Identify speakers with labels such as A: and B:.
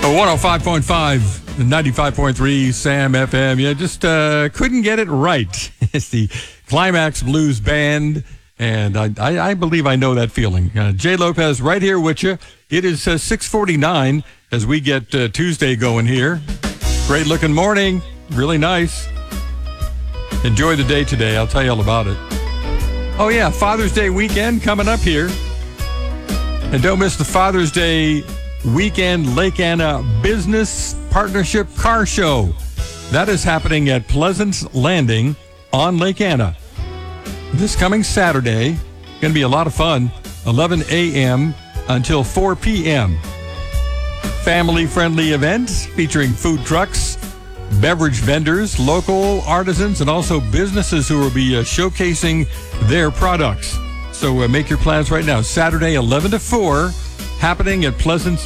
A: 105.5, 95.3 Sam FM. Yeah, just couldn't get it right. It's the Climax Blues Band, and I believe I know that feeling. Jay Lopez right here with you. It is 6:49 as we get Tuesday going here. Great looking morning. Really nice. Enjoy the day today. I'll tell you all about it. Oh, yeah, Father's Day weekend coming up here. And don't miss the Father's Day weekend Lake Anna Business Partnership Car Show. That is happening at Pleasance Landing on Lake Anna. This coming Saturday, going to be a lot of fun, 11 a.m. until 4 p.m. Family-friendly events featuring food trucks, beverage vendors, local artisans, and also businesses who will be showcasing their products. So make your plans right now. Saturday, 11 to 4, happening at Pleasance